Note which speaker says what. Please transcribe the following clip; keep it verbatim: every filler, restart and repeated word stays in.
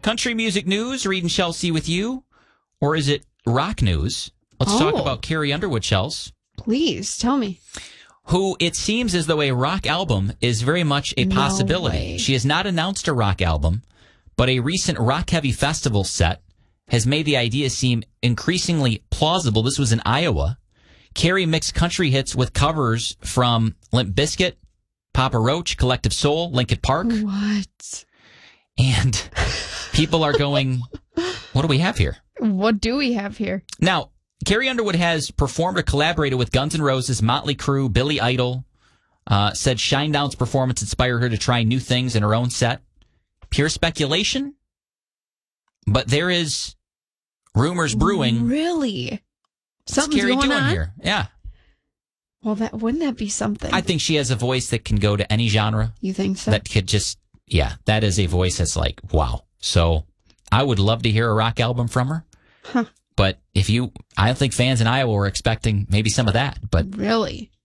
Speaker 1: country music news, Reed and Chelsea with you, or is it rock news? Let's
Speaker 2: oh.
Speaker 1: talk about Carrie Underwood, Chels.
Speaker 2: Please, tell me.
Speaker 1: Who it seems as though a rock album is very much a
Speaker 2: No
Speaker 1: possibility.
Speaker 2: way.
Speaker 1: She has not announced a rock album, but a recent rock-heavy festival set has made the idea seem increasingly plausible. This was in Iowa. Carrie mixed country hits with covers from Limp Bizkit, Papa Roach, Collective Soul, Linkin Park.
Speaker 2: What?
Speaker 1: And people are going, what do we have here?
Speaker 2: What do we have here?
Speaker 1: Now, Carrie Underwood has performed or collaborated with Guns N' Roses, Motley Crue, Billy Idol. Uh, said Shinedown's performance inspired her to try new things in her own set. Pure speculation, but there is rumors brewing.
Speaker 2: Really?
Speaker 1: What's
Speaker 2: Something's
Speaker 1: Carrie
Speaker 2: going
Speaker 1: doing
Speaker 2: on
Speaker 1: here? Yeah.
Speaker 2: Well, that wouldn't that be something?
Speaker 1: I think she has a voice that can go to any genre.
Speaker 2: You think so?
Speaker 1: That could just, yeah, that is a voice that's like, wow. So I would love to hear a rock album from her.
Speaker 2: Huh.
Speaker 1: But if you, I think fans in Iowa were expecting maybe some of that. But
Speaker 2: really?